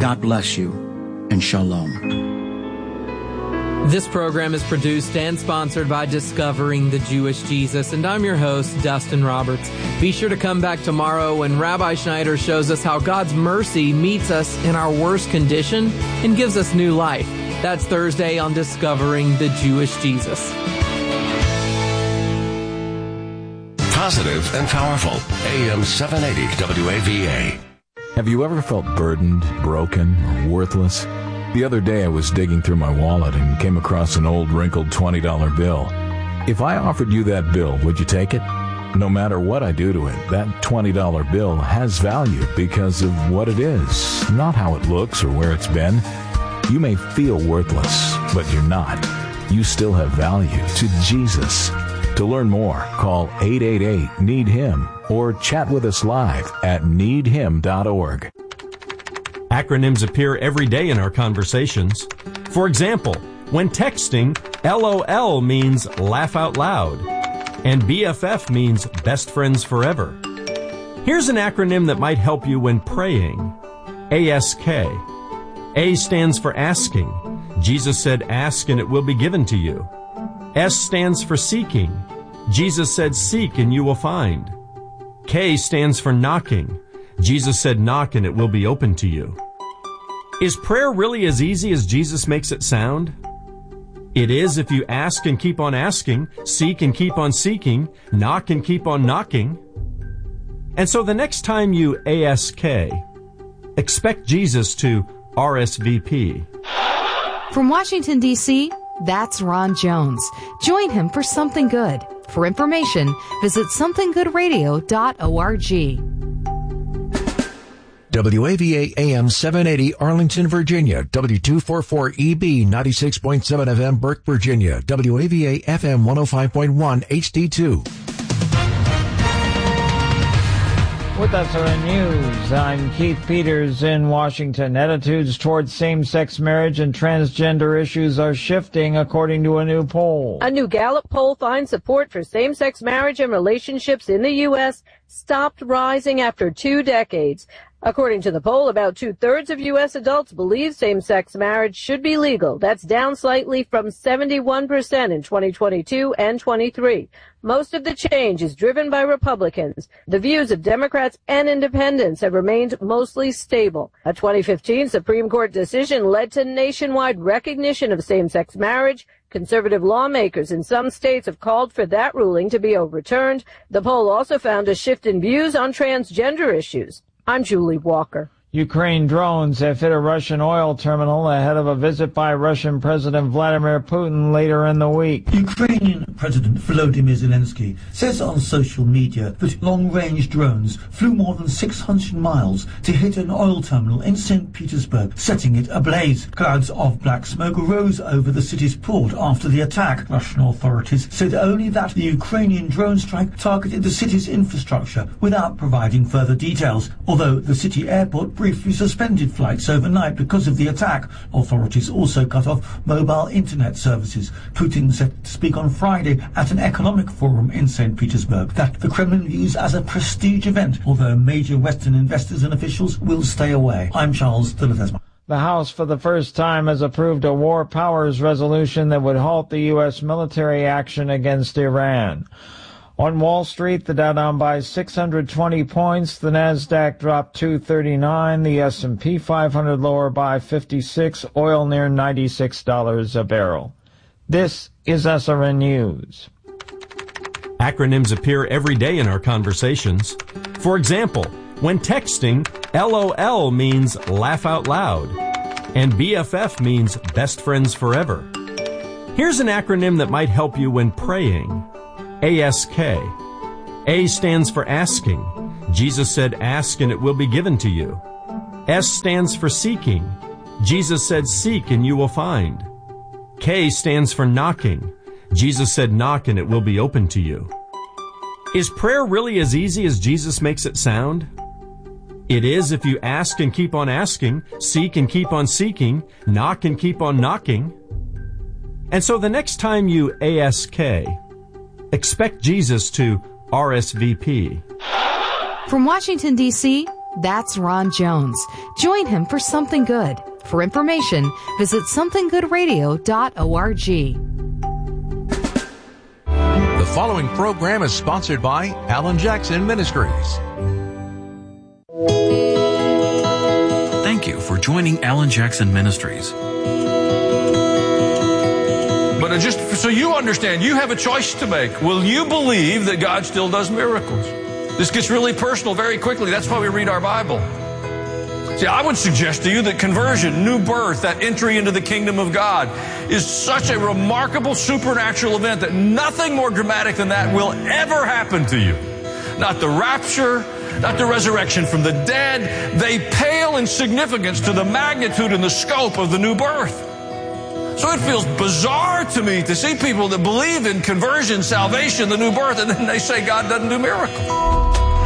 God bless you, and shalom. This program is produced and sponsored by Discovering the Jewish Jesus, and I'm your host, Dustin Roberts. Be sure to come back tomorrow when Rabbi Schneider shows us how God's mercy meets us in our worst condition and gives us new life. That's Thursday on Discovering the Jewish Jesus. Positive and powerful. AM 780 WAVA. Have you ever felt burdened, broken, or worthless? The other day I was digging through my wallet and came across an old wrinkled $20 bill. If I offered you that bill, would you take it? No matter what I do to it, that $20 bill has value because of what it is, not how it looks or where it's been. You may feel worthless, but you're not. You still have value to Jesus. To learn more, call 888-NEED-HIM or chat with us live at needhim.org. Acronyms appear every day in our conversations. For example, when texting, LOL means laugh out loud, and BFF means best friends forever. Here's an acronym that might help you when praying. ASK. A stands for asking. Jesus said, ask and it will be given to you. S stands for seeking. Jesus said, seek and you will find. K stands for knocking. Jesus said, knock and it will be open to you. Is prayer really as easy as Jesus makes it sound? It is if you ask and keep on asking, seek and keep on seeking, knock and keep on knocking. And so the next time you ASK, expect Jesus to RSVP. From Washington, D.C., that's Ron Jones. Join him for Something Good. For information, visit somethinggoodradio.org. WAVA AM 780 Arlington, Virginia. W244EB 96.7 FM Burke, Virginia. WAVA FM 105.1 HD2. With SRN News, I'm Keith Peters in Washington. Attitudes towards same-sex marriage and transgender issues are shifting, according to a new poll. A new Gallup poll finds support for same-sex marriage and relationships in the U.S. stopped rising after 2 decades. According to the poll, about 2/3 of U.S. adults believe same-sex marriage should be legal. That's down slightly from 71% in 2022 and 23. Most of the change is driven by Republicans. The views of Democrats and independents have remained mostly stable. A 2015 Supreme Court decision led to nationwide recognition of same-sex marriage. Conservative lawmakers in some states have called for that ruling to be overturned. The poll also found a shift in views on transgender issues. I'm Julie Walker. Ukraine drones have hit a Russian oil terminal ahead of a visit by Russian President Vladimir Putin later in the week. Ukrainian President Volodymyr Zelensky says on social media that long-range drones flew more than 600 miles to hit an oil terminal in St. Petersburg, setting it ablaze. Clouds of black smoke rose over the city's port after the attack. Russian authorities said only that the Ukrainian drone strike targeted the city's infrastructure without providing further details, although the city airport briefly suspended flights overnight because of the attack. Authorities also cut off mobile internet services. Putin said to speak on Friday at an economic forum in St. Petersburg that the Kremlin views as a prestige event, although major Western investors and officials will stay away. I'm Charles de Ledesma. The House for the first time has approved a war powers resolution that would halt the U.S. military action against Iran. On Wall Street, the Dow down by 620 points, the Nasdaq dropped 239, the S&P 500 lower by 56, oil near $96 a barrel. This is SRN News. Acronyms appear every day in our conversations. For example, when texting, LOL means laugh out loud, and BFF means best friends forever. Here's an acronym that might help you when praying. ASK. A stands for asking. Jesus said, ask and it will be given to you. S stands for seeking. Jesus said, seek and you will find. K stands for knocking. Jesus said, knock and it will be open to you. Is prayer really as easy as Jesus makes it sound? It is if you ask and keep on asking, seek and keep on seeking, knock and keep on knocking. And so the next time you ASK, expect Jesus to RSVP. From Washington, D.C., That's Ron Jones. Join him for Something Good. For information, visit somethinggoodradio.org. The following program is sponsored by Alan Jackson Ministries. Thank you for joining Alan Jackson Ministries. But just so you understand, you have a choice to make. Will you believe that God still does miracles? This gets really personal very quickly. That's why we read our Bible. See, I would suggest to you that conversion, new birth, that entry into the kingdom of God is such a remarkable supernatural event that nothing more dramatic than that will ever happen to you. Not the rapture, not the resurrection from the dead. They pale in significance to the magnitude and the scope of the new birth. So it feels bizarre to me to see people that believe in conversion, salvation, the new birth, and then they say God doesn't do miracles.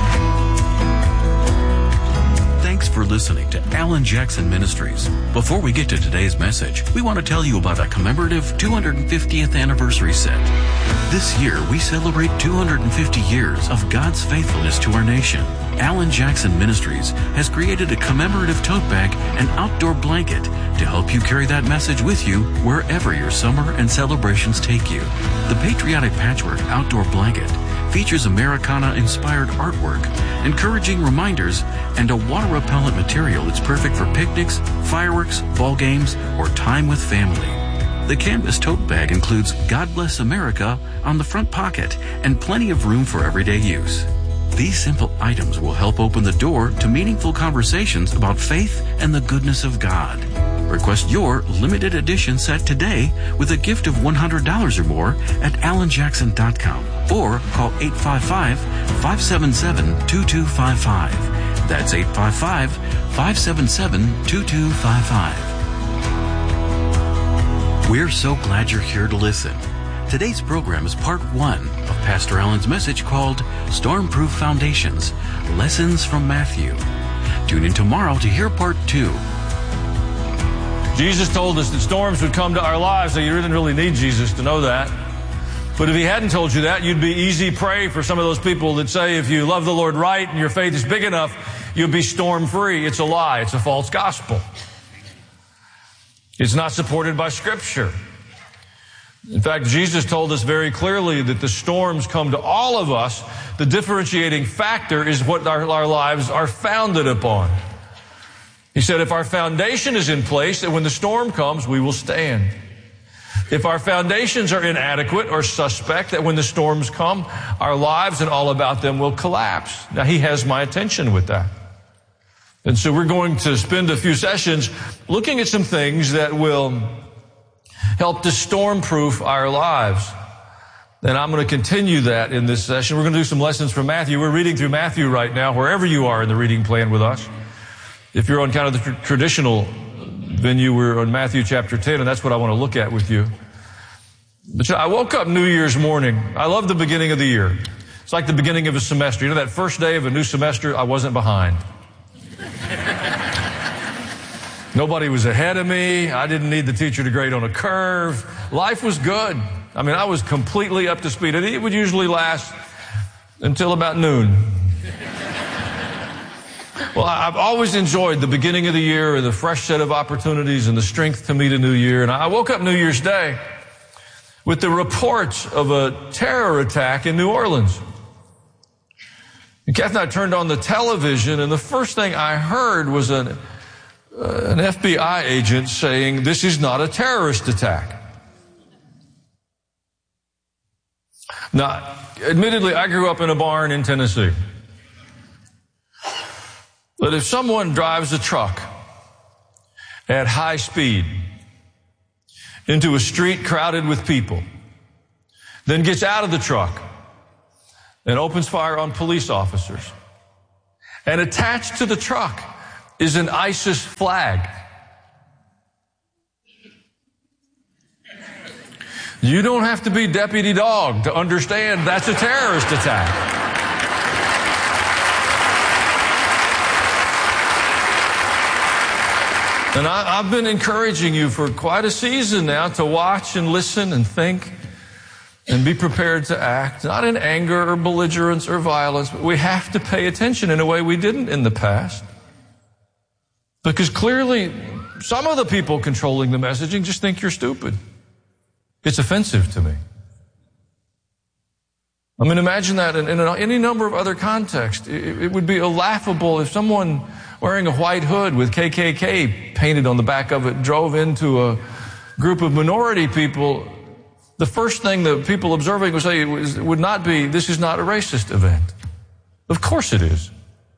Thanks for listening to Alan Jackson Ministries. Before we get to today's message, we want to tell you about a commemorative 250th anniversary set. This year, we celebrate 250 years of God's faithfulness to our nation. Alan Jackson Ministries has created a commemorative tote bag and outdoor blanket to help you carry that message with you wherever your summer and celebrations take you. The Patriotic Patchwork Outdoor Blanket features Americana-inspired artwork, encouraging reminders, and a water-repellent material that's perfect for picnics, fireworks, ball games, or time with family. The canvas tote bag includes God Bless America on the front pocket and plenty of room for everyday use. These simple items will help open the door to meaningful conversations about faith and the goodness of God. Request your limited edition set today with a gift of $100 or more at alanjackson.com or call 855-577-2255. That's 855-577-2255. We're so glad you're here to listen. Today's program is part 1 of Pastor Alan's message called Stormproof Foundations, Lessons from Matthew. Tune in tomorrow to hear part 2. Jesus told us that storms would come to our lives, so you didn't really need Jesus to know that. But if he hadn't told you that, you'd be easy prey for some of those people that say if you love the Lord right and your faith is big enough, you'll be storm-free. It's a lie. It's a false gospel. It's not supported by Scripture. In fact, Jesus told us very clearly that the storms come to all of us. The differentiating factor is what our lives are founded upon. He said, if our foundation is in place, that when the storm comes, we will stand. If our foundations are inadequate or suspect, that when the storms come, our lives and all about them will collapse. Now, he has my attention with that. And so we're going to spend a few sessions looking at some things that will help to storm-proof our lives. And I'm going to continue that in this session. We're going to do some lessons from Matthew. We're reading through Matthew right now, wherever you are in the reading plan with us. If you're on kind of the traditional venue, we're on Matthew chapter 10, and that's what I want to look at with you. But I woke up New Year's morning. I love the beginning of the year. It's like the beginning of a semester. You know, that first day of a new semester, I wasn't behind. Nobody was ahead of me. I didn't need the teacher to grade on a curve. Life was good. I mean, I was completely up to speed. And it would usually last until about noon. Well, I've always enjoyed the beginning of the year and the fresh set of opportunities and the strength to meet a new year. And I woke up New Year's Day with the report of a terror attack in New Orleans. And Kath and I turned on the television, and the first thing I heard was an FBI agent saying, "This is not a terrorist attack." Now, admittedly, I grew up in a barn in Tennessee. But if someone drives a truck at high speed into a street crowded with people, then gets out of the truck and opens fire on police officers, and attached to the truck is an ISIS flag, you don't have to be Deputy Dog to understand that's a terrorist attack. And I've been encouraging you for quite a season now to watch and listen and think. and be prepared to act, not in anger or belligerence or violence, but we have to pay attention in a way we didn't in the past. Because clearly, some of the people controlling the messaging just think you're stupid. It's offensive to me. I mean, imagine that in any number of other contexts. It would be laughable if someone wearing a white hood with KKK painted on the back of it drove into a group of minority people. The first thing the people observing would say would not be, this is not a racist event. Of course it is.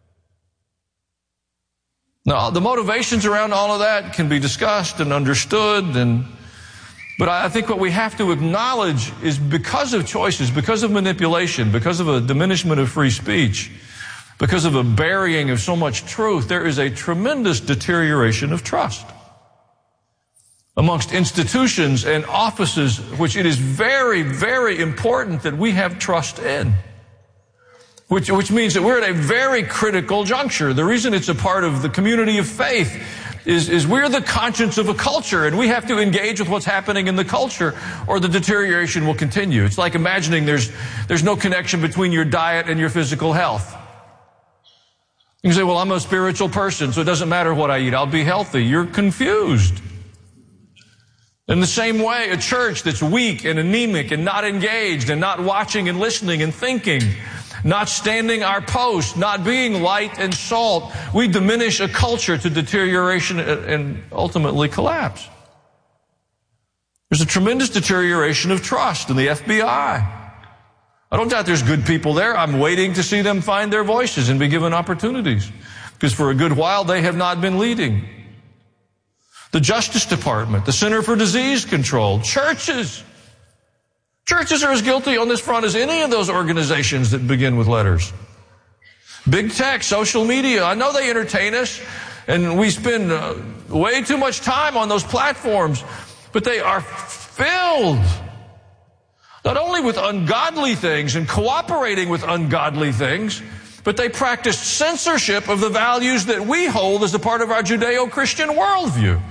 Now, the motivations around all of that can be discussed and understood, but I think what we have to acknowledge is because of choices, because of manipulation, because of a diminishment of free speech, because of a burying of so much truth, there is a tremendous deterioration of trust amongst institutions and offices, which it is very, very important that we have trust in. Which means that we're at a very critical juncture. The reason it's a part of the community of faith is we're the conscience of a culture, and we have to engage with what's happening in the culture, or the deterioration will continue. It's like imagining there's no connection between your diet and your physical health. You can say, well, I'm a spiritual person, so it doesn't matter what I eat. I'll be healthy. You're confused. In the same way, a church that's weak and anemic and not engaged and not watching and listening and thinking, not standing our post, not being light and salt, we diminish a culture to deterioration and ultimately collapse. There's a tremendous deterioration of trust in the FBI. I don't doubt there's good people there. I'm waiting to see them find their voices and be given opportunities, because for a good while they have not been leading. The Justice Department, the Center for Disease Control, churches. Churches are as guilty on this front as any of those organizations that begin with letters. Big tech, social media, I know they entertain us, and we spend way too much time on those platforms, but they are filled not only with ungodly things and cooperating with ungodly things, but they practice censorship of the values that we hold as a part of our Judeo-Christian worldview.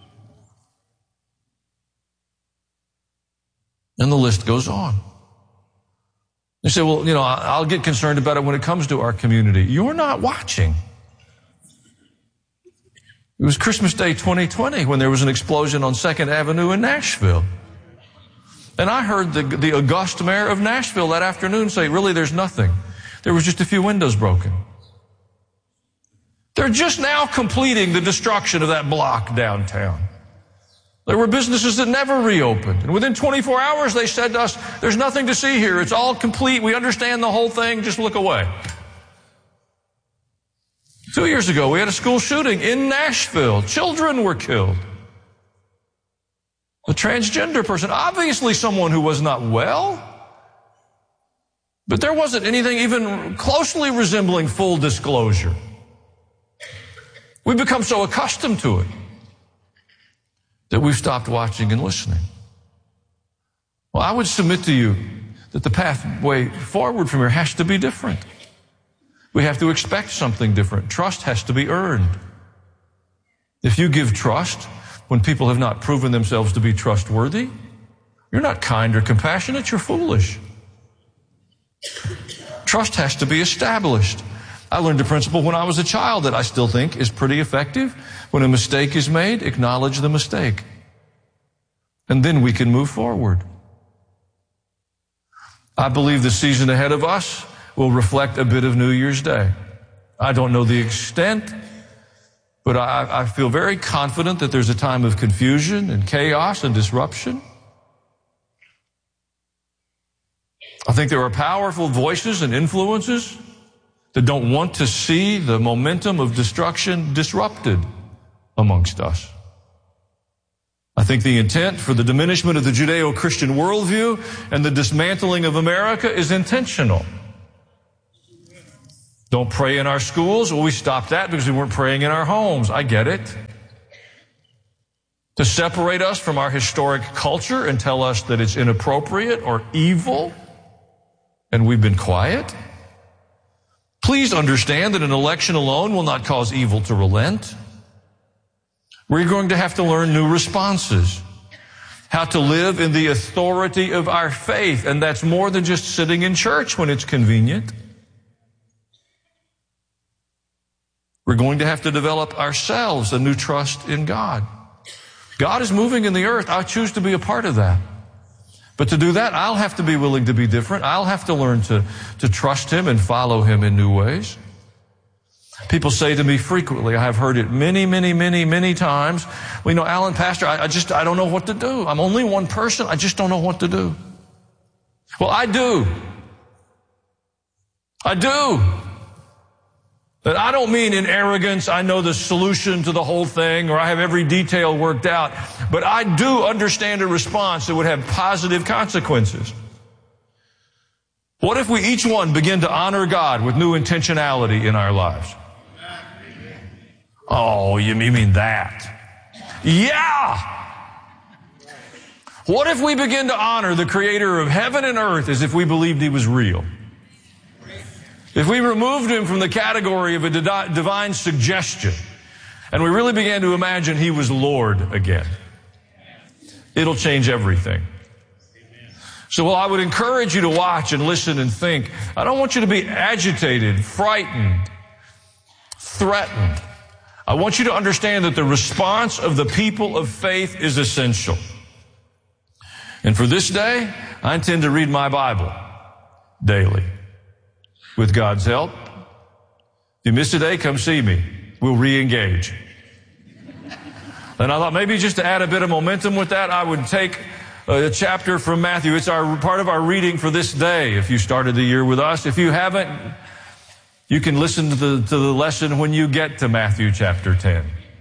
And the list goes on. You say, well, I'll get concerned about it when it comes to our community. You're not watching. It was Christmas Day 2020 when there was an explosion on 2nd Avenue in Nashville. And I heard the august mayor of Nashville that afternoon say, really, there's nothing. There was just a few windows broken. They're just now completing the destruction of that block downtown. There were businesses that never reopened. And within 24 hours, they said to us, there's nothing to see here. It's all complete. We understand the whole thing. Just look away. 2 years ago, we had a school shooting in Nashville. Children were killed. A transgender person, obviously someone who was not well. But there wasn't anything even closely resembling full disclosure. We've become so accustomed to it that we've stopped watching and listening. Well, I would submit to you that the pathway forward from here has to be different. We have to expect something different. Trust has to be earned. If you give trust when people have not proven themselves to be trustworthy, you're not kind or compassionate, you're foolish. Trust has to be established. I learned a principle when I was a child that I still think is pretty effective. When a mistake is made, acknowledge the mistake. And then we can move forward. I believe the season ahead of us will reflect a bit of New Year's Day. I don't know the extent, but I feel very confident that there's a time of confusion and chaos and disruption. I think there are powerful voices and influences that don't want to see the momentum of destruction disrupted amongst us. I think the intent for the diminishment of the Judeo-Christian worldview and the dismantling of America is intentional. Don't pray in our schools. Well, we stopped that because we weren't praying in our homes. I get it. To separate us from our historic culture and tell us that it's inappropriate or evil, and we've been quiet. Please understand that an election alone will not cause evil to relent. We're going to have to learn new responses. how to live in the authority of our faith. And that's more than just sitting in church when it's convenient. We're going to have to develop ourselves a new trust in God. God is moving in the earth. I choose to be a part of that. But to do that, I'll have to be willing to be different. I'll have to learn to trust Him and follow Him in new ways. People say to me frequently, I have heard it many times, well, you know, Alan, Pastor, I don't know what to do. I'm only one person. I just don't know what to do. Well, I do. But I don't mean in arrogance, I know the solution to the whole thing, or I have every detail worked out. But I do understand a response that would have positive consequences. What if we each one begin to honor God with new intentionality in our lives? Oh, you mean that? Yeah! What if we begin to honor the Creator of heaven and earth as if we believed He was real? If we removed Him from the category of a divine suggestion, and we really began to imagine He was Lord again, it'll change everything. So, I would encourage you to watch and listen and think. I don't want you to be agitated, frightened, threatened. I want you to understand that the response of the people of faith is essential. And for this day, I intend to read my Bible daily. With God's help. If you miss a day, come see me. We'll re-engage. And I thought maybe just to add a bit of momentum with that, I would take a chapter from Matthew. It's part of our reading for this day. If you started the year with us, if you haven't, you can listen to the lesson when you get to Matthew chapter 10.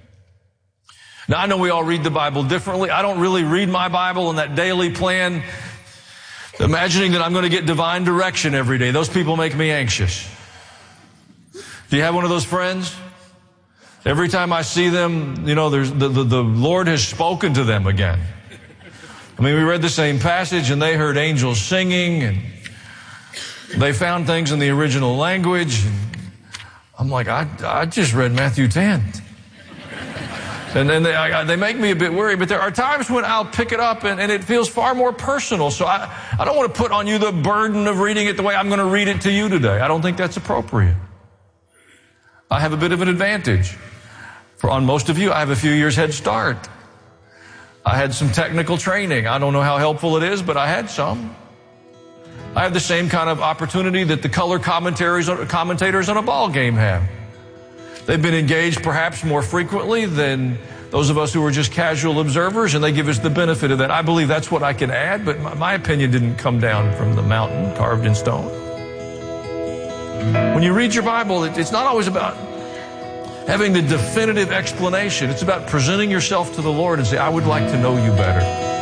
Now, I know we all read the Bible differently. I don't really read my Bible in that daily plan, imagining that I'm going to get divine direction every day. Those people make me anxious. Do you have one of those friends? Every time I see them, you know, the Lord has spoken to them again. I mean, we read the same passage and they heard angels singing and they found things in the original language. And I'm like, I just read Matthew 10. And then they make me a bit worried, but there are times when I'll pick it up and it feels far more personal. So I don't want to put on you the burden of reading it the way I'm going to read it to you today. I don't think that's appropriate. I have a bit of an advantage. On most of you, I have a few years head start. I had some technical training. I don't know how helpful it is, but I had some. I have the same kind of opportunity that the color commentators on a ball game have. They've been engaged perhaps more frequently than those of us who are just casual observers, and they give us the benefit of that. I believe that's what I can add, but my opinion didn't come down from the mountain carved in stone. When you read your Bible, it's not always about having the definitive explanation. It's about presenting yourself to the Lord and say, I would like to know you better.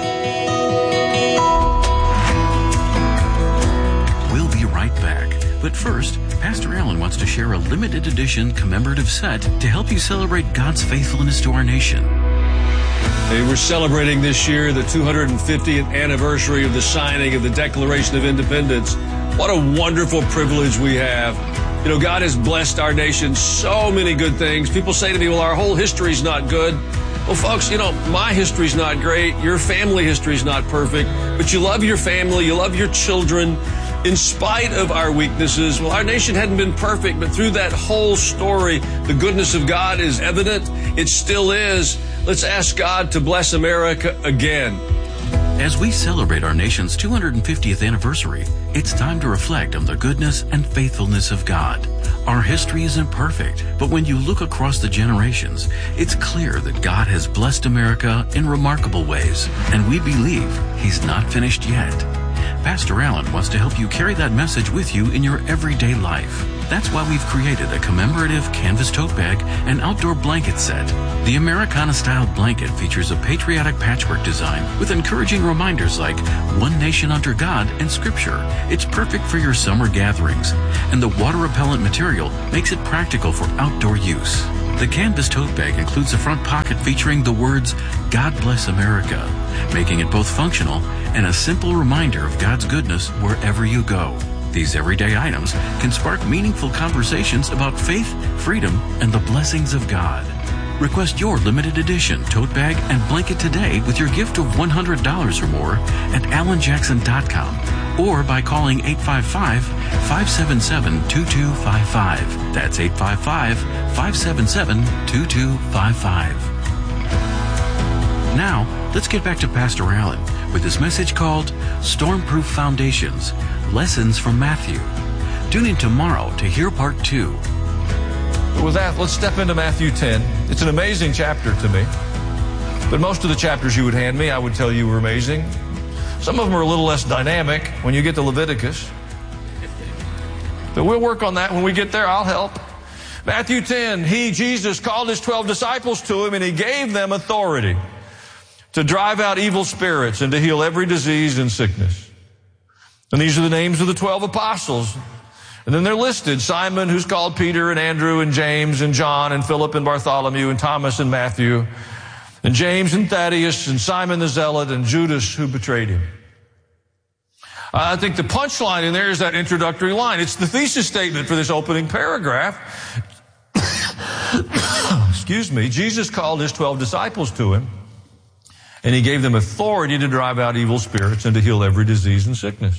We'll be right back. But first, Pastor Allen wants to share a limited edition commemorative set to help you celebrate God's faithfulness to our nation. Hey, we're celebrating this year the 250th anniversary of the signing of the Declaration of Independence. What a wonderful privilege we have. You know, God has blessed our nation so many good things. People say to me, well, our whole history's not good. Well, folks, you know, my history's not great. Your family history's not perfect. But you love your family. You love your children. In spite of our weaknesses, well, our nation hadn't been perfect, but through that whole story, the goodness of God is evident. It still is. Let's ask God to bless America again. As we celebrate our nation's 250th anniversary, it's time to reflect on the goodness and faithfulness of God. Our history isn't perfect, but when you look across the generations, it's clear that God has blessed America in remarkable ways, and we believe He's not finished yet. Pastor Allen wants to help you carry that message with you in your everyday life. That's why we've created a commemorative canvas tote bag and outdoor blanket set. The Americana-style blanket features a patriotic patchwork design with encouraging reminders like one nation under God and Scripture. It's perfect for your summer gatherings, and the water-repellent material makes it practical for outdoor use. The canvas tote bag includes a front pocket featuring the words, God Bless America, making it both functional and a simple reminder of God's goodness wherever you go. These everyday items can spark meaningful conversations about faith, freedom, and the blessings of God. Request your limited edition tote bag and blanket today with your gift of $100 or more at alanjackson.com or by calling 855-577-2255. That's 855-577-2255. Now, let's get back to Pastor Allen with his message called Stormproof Foundations, Lessons from Matthew. Tune in tomorrow to hear part 2. With that, let's step into Matthew 10. It's an amazing chapter to me. But most of the chapters you would hand me, I would tell you were amazing. Some of them are a little less dynamic when you get to Leviticus. But we'll work on that when we get there. I'll help. Matthew 10, He, Jesus, called His 12 disciples to Him, and He gave them authority to drive out evil spirits and to heal every disease and sickness. And these are the names of the 12 apostles. And then they're listed: Simon, who's called Peter, and Andrew, and James, and John, and Philip, and Bartholomew, and Thomas, and Matthew, and James, and Thaddeus, and Simon the Zealot, and Judas, who betrayed Him. I think the punchline in there is that introductory line. It's the thesis statement for this opening paragraph. Excuse me. Jesus called His 12 disciples to Him, and He gave them authority to drive out evil spirits and to heal every disease and sickness.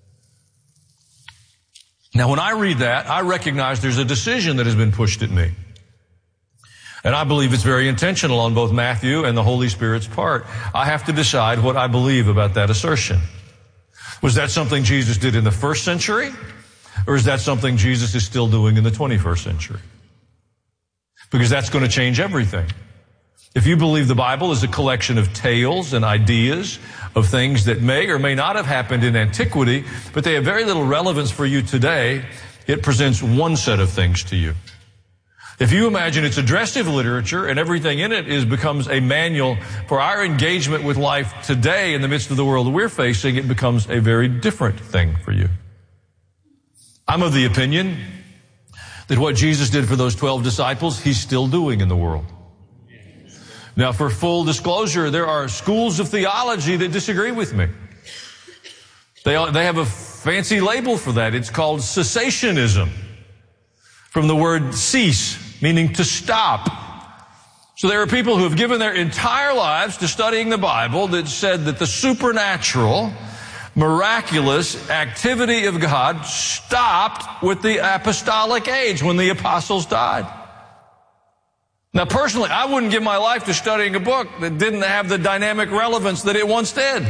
Now, when I read that, I recognize there's a decision that has been pushed at me. And I believe it's very intentional on both Matthew and the Holy Spirit's part. I have to decide what I believe about that assertion. Was that something Jesus did in the first century? Or is that something Jesus is still doing in the 21st century? Because that's going to change everything. If you believe the Bible is a collection of tales and ideas of things that may or may not have happened in antiquity, but they have very little relevance for you today, it presents one set of things to you. If you imagine it's addressive literature and everything in it becomes a manual for our engagement with life today in the midst of the world we're facing, it becomes a very different thing for you. I'm of the opinion that what Jesus did for those 12 disciples, He's still doing in the world. Now, for full disclosure, there are schools of theology that disagree with me. They have a fancy label for that. It's called cessationism, from the word cease, meaning to stop. So there are people who have given their entire lives to studying the Bible that said that the supernatural, miraculous activity of God stopped with the apostolic age when the apostles died. Now, personally, I wouldn't give my life to studying a book that didn't have the dynamic relevance that it once did.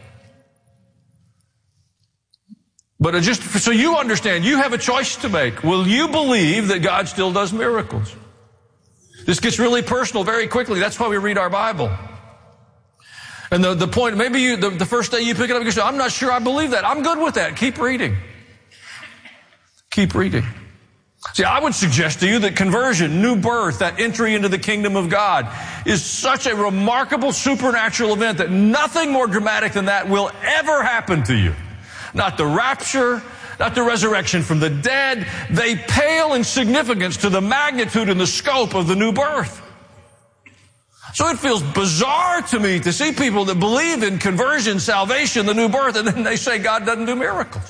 But just so you understand, you have a choice to make. Will you believe that God still does miracles? This gets really personal very quickly. That's why we read our Bible. And the point, maybe the first day you pick it up, you say, I'm not sure I believe that. I'm good with that. Keep reading. Keep reading. See, I would suggest to you that conversion, new birth, that entry into the kingdom of God is such a remarkable supernatural event that nothing more dramatic than that will ever happen to you. Not the rapture, not the resurrection from the dead. They pale in significance to the magnitude and the scope of the new birth. So it feels bizarre to me to see people that believe in conversion, salvation, the new birth, and then they say God doesn't do miracles.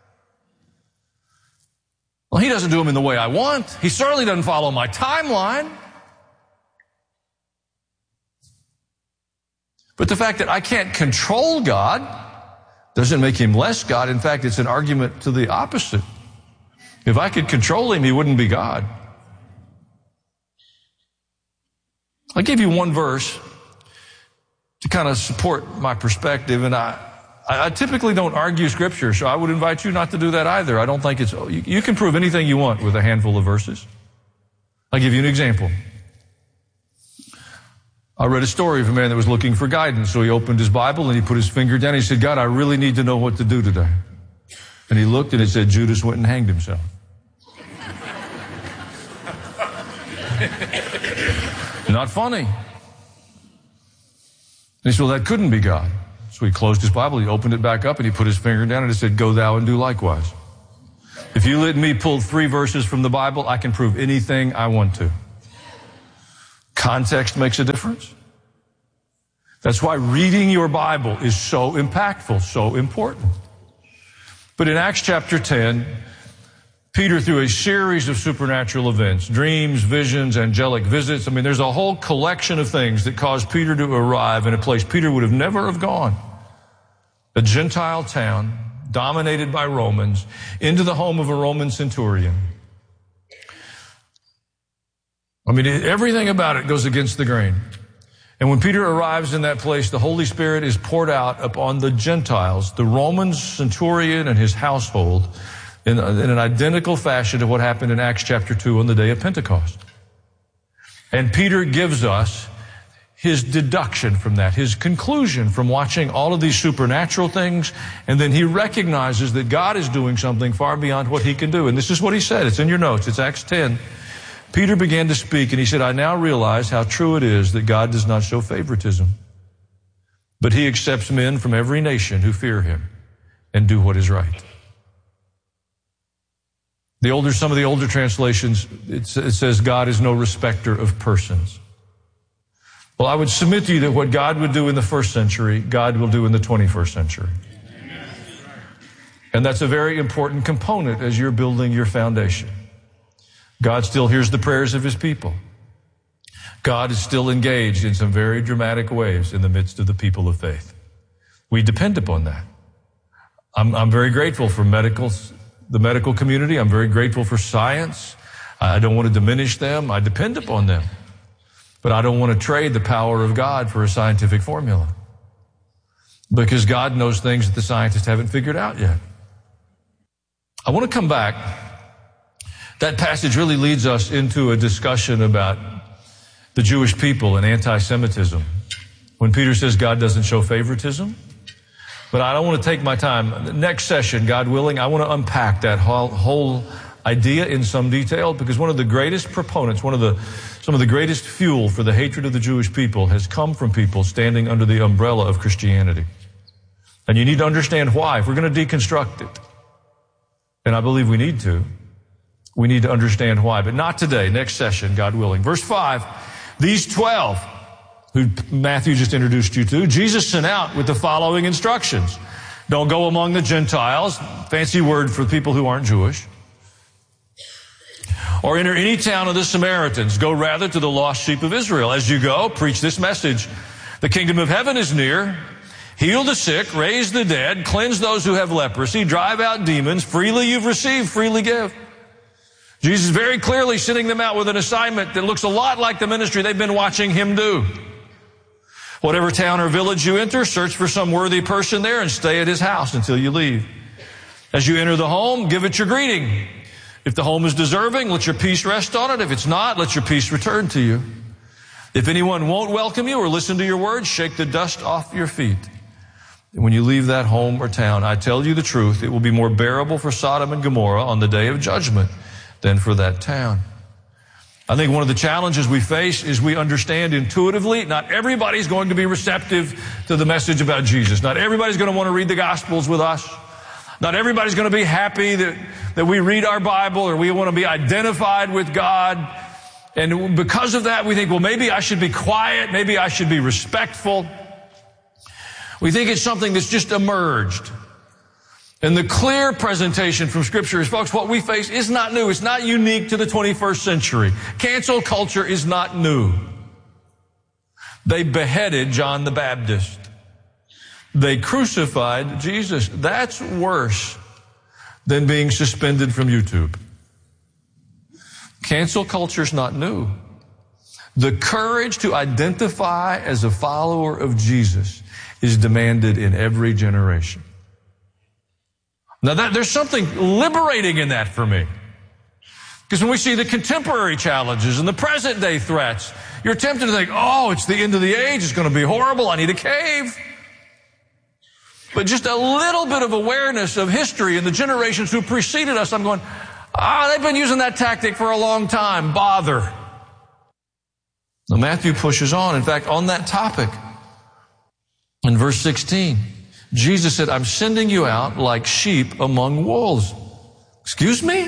Well, He doesn't do them in the way I want. He certainly doesn't follow my timeline. But the fact that I can't control God doesn't make Him less God. In fact, it's an argument to the opposite. If I could control Him, He wouldn't be God. I'll give you one verse to kind of support my perspective, and I typically don't argue Scripture, so I would invite you not to do that either. I don't think you can prove anything you want with a handful of verses. I'll give you an example. I read a story of a man that was looking for guidance, so he opened his Bible and he put his finger down and he said, God, I really need to know what to do today. And he looked and it said, Judas went and hanged himself. Not funny. And he said, well, that couldn't be God. So he closed his Bible, he opened it back up, and he put his finger down, and it said, go thou and do likewise. If you let me pull 3 verses from the Bible, I can prove anything I want to. Context makes a difference. That's why reading your Bible is so impactful, so important. But in Acts chapter 10, Peter through a series of supernatural events, dreams, visions, angelic visits. I mean, there's a whole collection of things that caused Peter to arrive in a place Peter would have never have gone. A Gentile town dominated by Romans, into the home of a Roman centurion. I mean, everything about it goes against the grain. And when Peter arrives in that place, the Holy Spirit is poured out upon the Gentiles, the Roman centurion and his household, in an identical fashion to what happened in Acts chapter 2 on the day of Pentecost. And Peter gives us his deduction from that, his conclusion from watching all of these supernatural things, and then he recognizes that God is doing something far beyond what he can do. And this is what he said. It's in your notes. It's Acts 10. Peter began to speak, and he said, I now realize how true it is that God does not show favoritism, but he accepts men from every nation who fear him and do what is right. Some of the older translations, it says God is no respecter of persons. Well, I would submit to you that what God would do in the first century, God will do in the 21st century. And that's a very important component as you're building your foundation. God still hears the prayers of his people. God is still engaged in some very dramatic ways in the midst of the people of faith. We depend upon that. I'm very grateful for the medical community. I'm very grateful for science. I don't want to diminish them. I depend upon them. But I don't want to trade the power of God for a scientific formula. Because God knows things that the scientists haven't figured out yet. I want to come back. That passage really leads us into a discussion about the Jewish people and anti-Semitism. When Peter says God doesn't show favoritism. But I don't want to take my time. Next session, God willing, I want to unpack that whole idea in some detail, because one of the greatest proponents, some of the greatest fuel for the hatred of the Jewish people has come from people standing under the umbrella of Christianity. And you need to understand why. If we're going to deconstruct it, and I believe we need to understand why. But not today, next session, God willing. Verse 5, these 12 who Matthew just introduced you to, Jesus sent out with the following instructions. Don't go among the Gentiles, fancy word for people who aren't Jewish, or enter any town of the Samaritans. Go rather to the lost sheep of Israel. As you go, preach this message. The kingdom of heaven is near. Heal the sick, raise the dead, cleanse those who have leprosy, drive out demons. Freely you've received, freely give. Jesus is very clearly sending them out with an assignment that looks a lot like the ministry they've been watching him do. Whatever town or village you enter, search for some worthy person there and stay at his house until you leave. As you enter the home, give it your greeting. If the home is deserving, let your peace rest on it. If it's not, let your peace return to you. If anyone won't welcome you or listen to your words, shake the dust off your feet. And when you leave that home or town, I tell you the truth, it will be more bearable for Sodom and Gomorrah on the day of judgment than for that town. I think one of the challenges we face is we understand intuitively not everybody's going to be receptive to the message about Jesus. Not everybody's going to want to read the Gospels with us. Not everybody's going to be happy that we read our Bible, or we want to be identified with God. And because of that, we think, well, maybe I should be quiet. Maybe I should be respectful. We think it's something that's just emerged. And the clear presentation from Scripture is, folks, what we face is not new. It's not unique to the 21st century. Cancel culture is not new. They beheaded John the Baptist. They crucified Jesus. That's worse than being suspended from YouTube. Cancel culture is not new. The courage to identify as a follower of Jesus is demanded in every generation. Now, there's something liberating in that for me. Because when we see the contemporary challenges and the present day threats, you're tempted to think, oh, it's the end of the age, it's going to be horrible, I need a cave. But just a little bit of awareness of history and the generations who preceded us, I'm going, they've been using that tactic for a long time, bother. Now, Matthew pushes on. In fact, on that topic, in verse 16, Jesus said, I'm sending you out like sheep among wolves. Excuse me?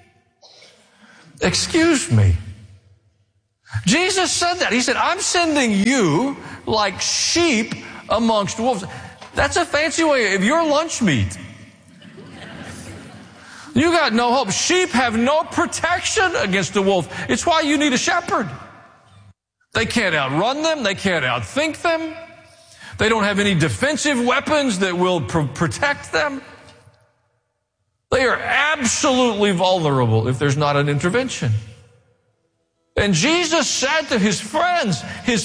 Excuse me. Jesus said that. He said, I'm sending you like sheep amongst wolves. That's a fancy way of your lunch meat. You got no hope. Sheep have no protection against the wolf. It's why you need a shepherd. They can't outrun them. They can't outthink them. They don't have any defensive weapons that will protect them. They are absolutely vulnerable if there's not an intervention. And Jesus said to his friends,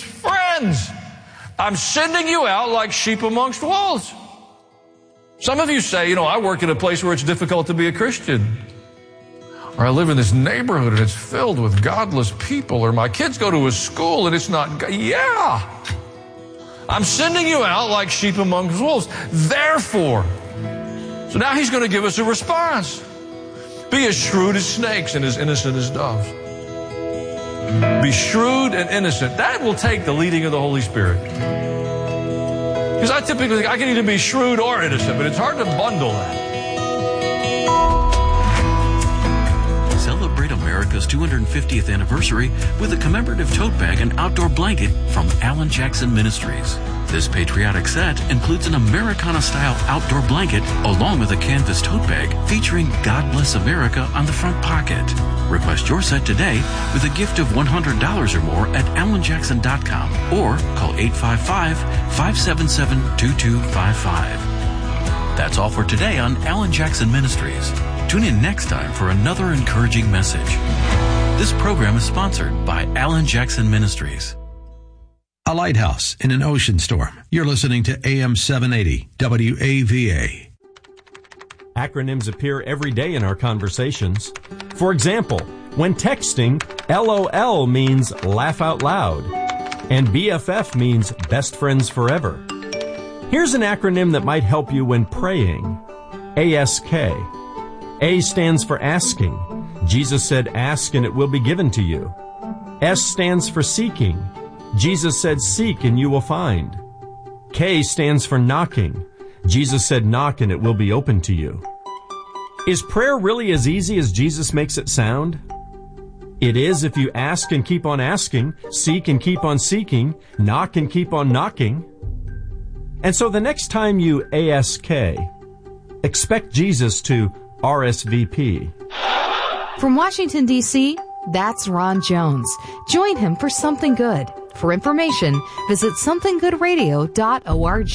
I'm sending you out like sheep amongst wolves. Some of you say, I work in a place where it's difficult to be a Christian. Or I live in this neighborhood and it's filled with godless people. Or my kids go to a school and it's not. Yeah. I'm sending you out like sheep amongst wolves. Therefore. So now he's going to give us a response. Be as shrewd as snakes and as innocent as doves. Be shrewd and innocent. That will take the leading of the Holy Spirit. Because I typically think I can either be shrewd or innocent, but it's hard to bundle that. Celebrate America's 250th anniversary with a commemorative tote bag and outdoor blanket from Alan Jackson Ministries. This patriotic set includes an Americana-style outdoor blanket along with a canvas tote bag featuring God Bless America on the front pocket. Request your set today with a gift of $100 or more at alanjackson.com or call 855-577-2255. That's all for today on Alan Jackson Ministries. Tune in next time for another encouraging message. This program is sponsored by Alan Jackson Ministries. A lighthouse in an ocean storm. You're listening to AM 780 WAVA. Acronyms appear every day in our conversations. For example, when texting, LOL means laugh out loud, and BFF means best friends forever. Here's an acronym that might help you when praying. ASK. A stands for asking. Jesus said, ask and it will be given to you. S stands for seeking. Jesus said, seek and you will find. K stands for knocking. Jesus said, knock and it will be open to you. Is prayer really as easy as Jesus makes it sound? It is if you ask and keep on asking, seek and keep on seeking, knock and keep on knocking. And so the next time you ASK, expect Jesus to RSVP. From Washington, D.C., that's Ron Jones. Join him for Something Good. For information, visit somethinggoodradio.org.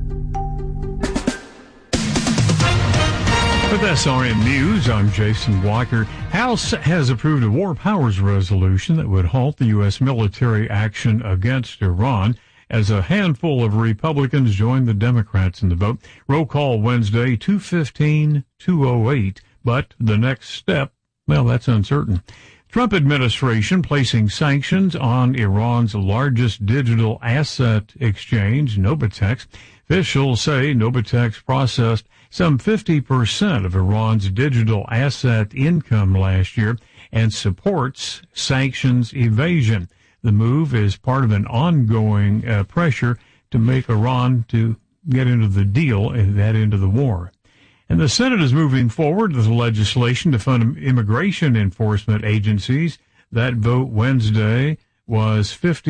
With SRN News, I'm Jason Walker. House has approved a War Powers Resolution that would halt the U.S. military action against Iran as a handful of Republicans joined the Democrats in the vote. Roll call Wednesday, 215-208. But the next step, well, that's uncertain. Trump administration placing sanctions on Iran's largest digital asset exchange, Novatex. Officials say Novatex processed some 50% of Iran's digital asset income last year and supports sanctions evasion. The move is part of an ongoing pressure to make Iran to get into the deal and that into the war. And the Senate is moving forward with legislation to fund immigration enforcement agencies. That vote Wednesday was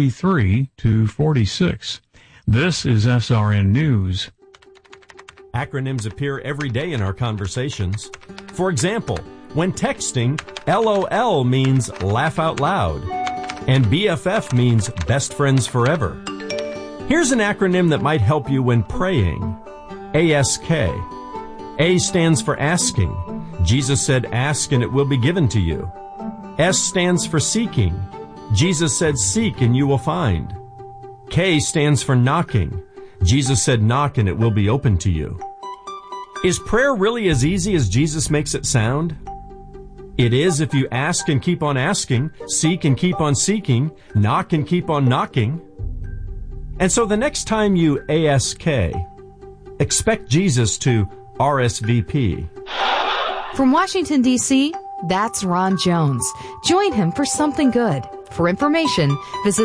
53-46. This is SRN News. Acronyms appear every day in our conversations. For example, when texting, LOL means laugh out loud, and BFF means best friends forever. Here's an acronym that might help you when praying. ASK. A stands for asking. Jesus said, ask and it will be given to you. S stands for seeking. Jesus said, seek and you will find. K stands for knocking. Jesus said, knock and it will be open to you. Is prayer really as easy as Jesus makes it sound? It is if you ask and keep on asking, seek and keep on seeking, knock and keep on knocking. And so the next time you ASK, expect Jesus to RSVP. From Washington, D.C., that's Ron Jones. Join him for Something Good. For information, visit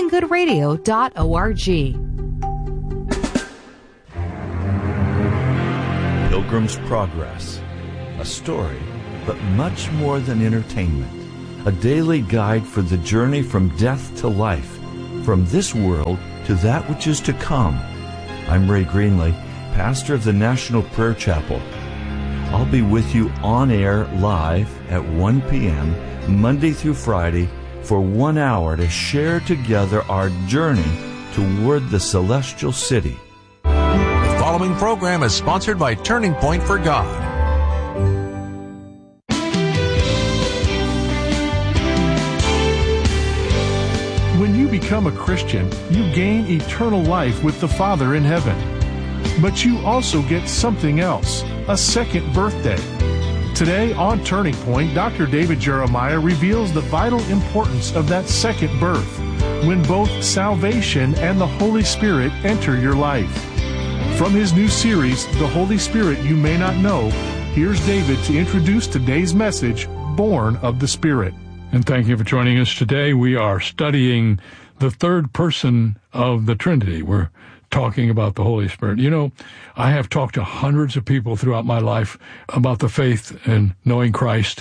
somethinggoodradio.org. Pilgrim's Progress. A story, but much more than entertainment. A daily guide for the journey from death to life, from this world to that which is to come. I'm Ray Greenley, pastor of the National Prayer Chapel. I'll be with you on air live at 1 p.m. Monday through Friday for 1 hour to share together our journey toward the celestial city. The following program is sponsored by Turning Point for God. When you become a Christian, you gain eternal life with the Father in heaven. But you also get something else, a second birthday. Today on Turning Point, Dr. David Jeremiah reveals the vital importance of that second birth, when both salvation and the Holy Spirit enter your life. From his new series, The Holy Spirit You May Not Know, here's David to introduce today's message, Born of the Spirit. And thank you for joining us today. We are studying the third person of the Trinity. We're talking about the Holy Spirit. You know, I have talked to hundreds of people throughout my life about the faith and knowing Christ.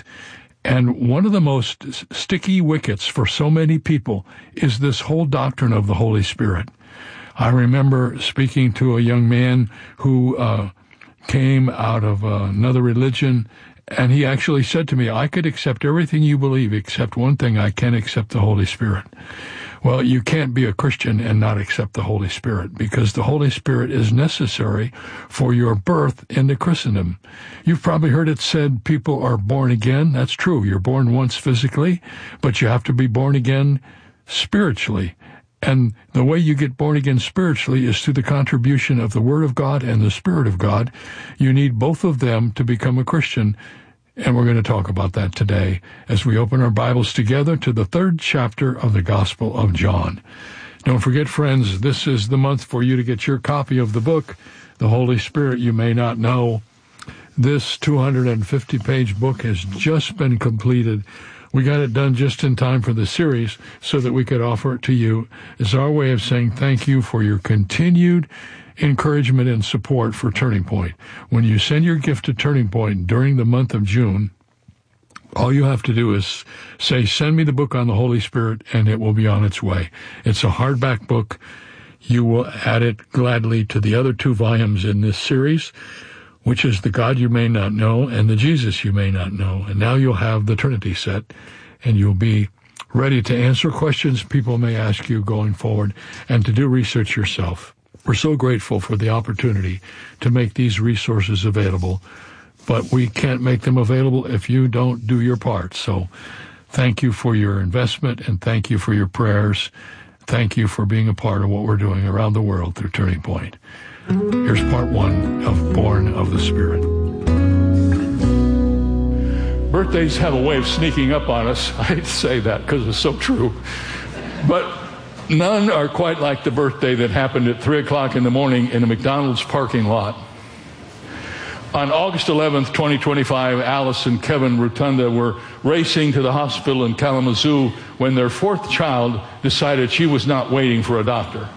And one of the most sticky wickets for so many people is this whole doctrine of the Holy Spirit. I remember speaking to a young man who came out of another religion, and he actually said to me, I could accept everything you believe except one thing, I can't accept the Holy Spirit. Well, you can't be a Christian and not accept the Holy Spirit, because the Holy Spirit is necessary for your birth into Christendom. You've probably heard it said people are born again. That's true. You're born once physically, but you have to be born again spiritually. And the way you get born again spiritually is through the contribution of the Word of God and the Spirit of God. You need both of them to become a Christian. And we're going to talk about that today as we open our Bibles together to the third chapter of the Gospel of John. Don't forget, friends, this is the month for you to get your copy of the book, The Holy Spirit You May Not Know. This 250-page book has just been completed. We got it done just in time for the series so that we could offer it to you as our way of saying thank you for your continued encouragement and support for Turning Point. When you send your gift to Turning Point during the month of June, all you have to do is say, send me the book on the Holy Spirit, and it will be on its way. It's a hardback book. You will add it gladly to the other 2 volumes in this series, which is The God You May Not Know and The Jesus You May Not Know. And now you'll have the Trinity set, and you'll be ready to answer questions people may ask you going forward and to do research yourself. We're so grateful for the opportunity to make these resources available, but we can't make them available if you don't do your part. So thank you for your investment, and thank you for your prayers. Thank you for being a part of what we're doing around the world through Turning Point. Here's part 1 of Born of the Spirit. Birthdays have a way of sneaking up on us. I hate to say that because it's so true. But none are quite like the birthday that happened at 3 o'clock in the morning in a McDonald's parking lot. On August 11th, 2025, Alice and Kevin Rotunda were racing to the hospital in Kalamazoo when their 4th child decided she was not waiting for a doctor.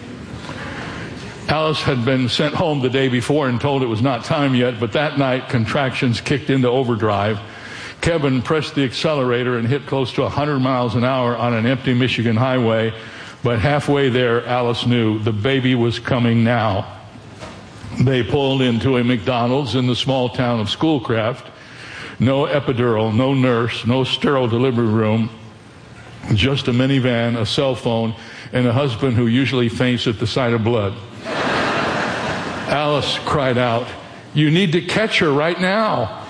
Alice had been sent home the day before and told it was not time yet, but that night contractions kicked into overdrive. Kevin pressed the accelerator and hit close to 100 miles an hour on an empty Michigan highway. But halfway there, Alice knew the baby was coming now. They pulled into a McDonald's in the small town of Schoolcraft. No epidural, no nurse, no sterile delivery room, just a minivan, a cell phone, and a husband who usually faints at the sight of blood. Alice cried out, "You need to catch her right now."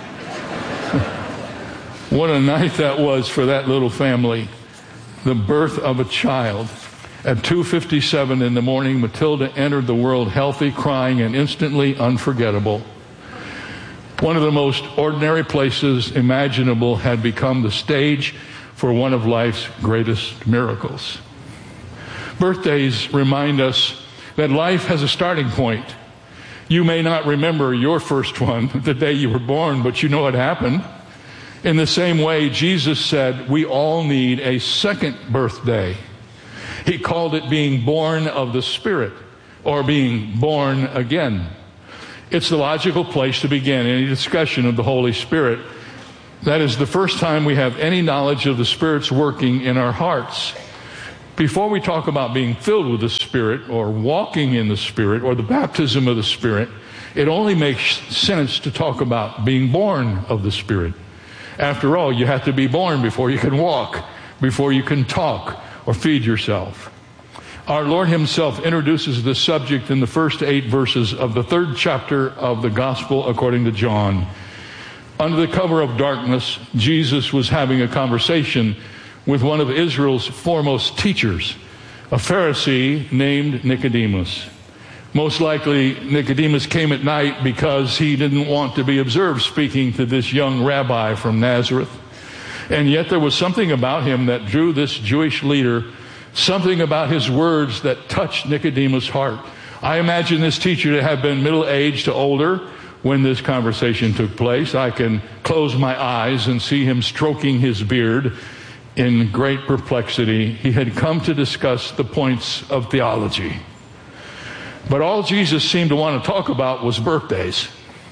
What a night that was for that little family. The birth of a child. At 2:57 in the morning, Matilda entered the world healthy, crying, and instantly unforgettable. One of the most ordinary places imaginable had become the stage for one of life's greatest miracles. Birthdays remind us that life has a starting point. You may not remember your first one, the day you were born, but you know what happened. In the same way, Jesus said we all need a second birthday. He called it being born of the Spirit, or being born again. It's the logical place to begin any discussion of the Holy Spirit. That is the first time we have any knowledge of the Spirit's working in our hearts. Before we talk about being filled with the Spirit, or walking in the Spirit, or the baptism of the Spirit, It only makes sense to talk about being born of the Spirit. After all, you have to be born before you can walk, before you can talk or feed yourself. Our Lord himself introduces the subject in the first 8 verses of the 3rd chapter of the Gospel according to John. Under the cover of darkness, Jesus was having a conversation with one of Israel's foremost teachers, a Pharisee named Nicodemus. Most likely, Nicodemus came at night because he didn't want to be observed speaking to this young rabbi from Nazareth. And yet there was something about him that drew this Jewish leader, something about his words that touched Nicodemus' heart. I imagine this teacher to have been middle-aged to older when this conversation took place. I can close my eyes and see him stroking his beard in great perplexity. He had come to discuss the points of theology. But all Jesus seemed to want to talk about was birthdays.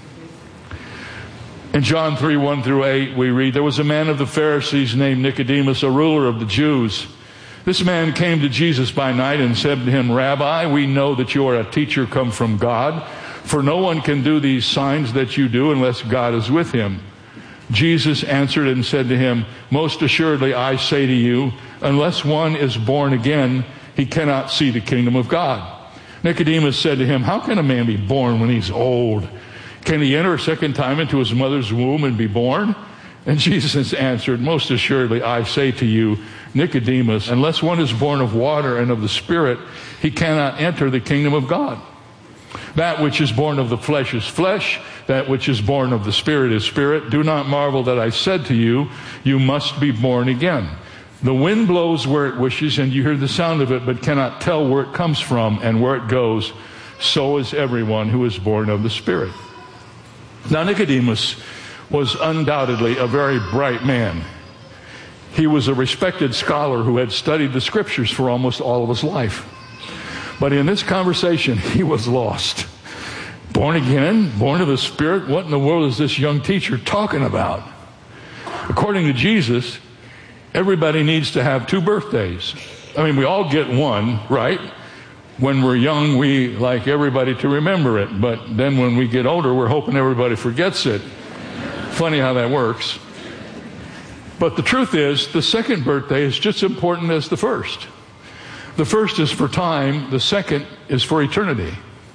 In John 3:1-8, we read, there was a man of the Pharisees named Nicodemus, a ruler of the Jews. This man came to Jesus by night and said to him, Rabbi, we know that you are a teacher come from God, for no one can do these signs that you do unless God is with him. Jesus answered and said to him, most assuredly I say to you, unless one is born again, he cannot see the kingdom of God. Nicodemus said to him, how can a man be born when he's old? Can he enter a second time into his mother's womb and be born? And Jesus answered, most assuredly I say to you, Nicodemus, unless one is born of water and of the Spirit, he cannot enter the kingdom of God. That which is born of the flesh is flesh, that which is born of the Spirit is spirit. Do not marvel that I said to you, you must be born again. The wind blows where it wishes, and you hear the sound of it, but cannot tell where it comes from and where it goes. So is everyone who is born of the Spirit. Now Nicodemus was undoubtedly a very bright man. He was a respected scholar who had studied the Scriptures for almost all of his life. But in this conversation, he was lost. Born again, born of the Spirit, what in the world is this young teacher talking about? According to Jesus, everybody needs to have 2 birthdays. I mean, we all get one, right? When we're young, we like everybody to remember it. But then when we get older, we're hoping everybody forgets it. Funny how that works. But the truth is, the second birthday is just as important as the first. The first is for time, the second is for eternity.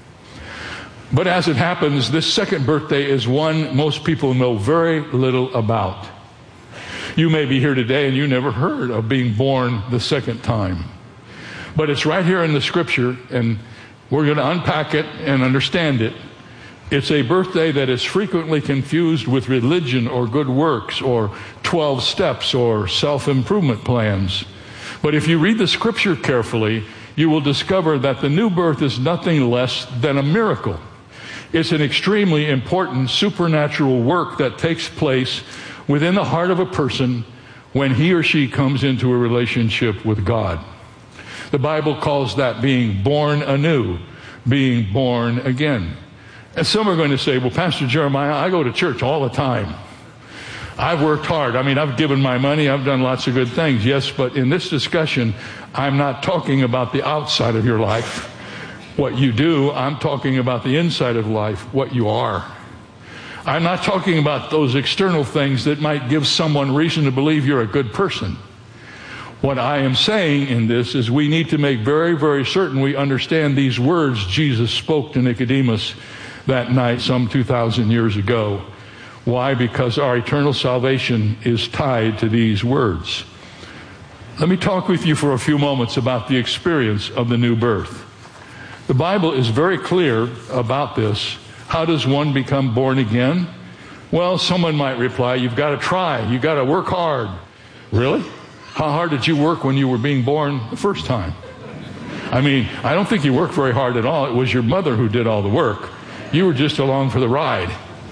But as it happens, this second birthday is one most people know very little about. You may be here today and you never heard of being born the second time. But it's right here in the Scripture, and we're going to unpack it and understand it. It's a birthday that is frequently confused with religion or good works or 12 steps or self-improvement plans. But if you read the Scripture carefully, you will discover that the new birth is nothing less than a miracle. It's an extremely important supernatural work that takes place within the heart of a person when he or she comes into a relationship with God. The Bible calls that being born anew, being born again. And some are going to say, well, Pastor Jeremiah, I go to church all the time. I've worked hard. I mean, I've given my money. I've done lots of good things. Yes, but in this discussion, I'm not talking about the outside of your life, what you do. I'm talking about the inside of life, what you are. I'm not talking about those external things that might give someone reason to believe you're a good person. What I am saying in this is we need to make very, very certain we understand these words Jesus spoke to Nicodemus that night some 2,000 years ago. Why? Because our eternal salvation is tied to these words. Let me talk with you for a few moments about the experience of the new birth. The Bible is very clear about this. How does one become born again? Well, someone might reply, you've got to try. You've got to work hard. Really? How hard did you work when you were being born the first time? I mean, I don't think you worked very hard at all. It was your mother who did all the work. You were just along for the ride.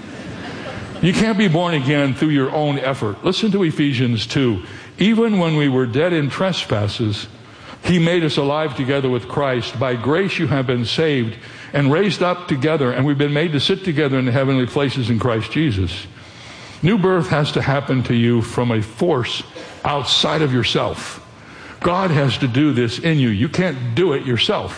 You can't be born again through your own effort. Listen to Ephesians 2. Even when we were dead in trespasses, He made us alive together with Christ. By grace you have been saved and raised up together, and we've been made to sit together in the heavenly places in Christ Jesus. New birth has to happen to you from a force outside of yourself. God has to do this in you. You can't do it yourself.